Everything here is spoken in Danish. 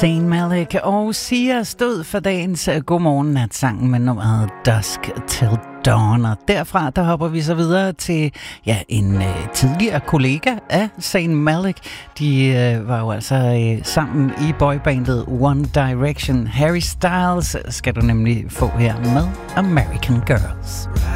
Zayn Malik og Sia stod for dagens Godmorgen Nat-sangen med nummeret Dusk Till Dawn. Og derfra der hopper vi så videre til en tidligere kollega af Zayn Malik. De var jo altså sammen i boybandet One Direction. Harry Styles skal du nemlig få her med American Girls.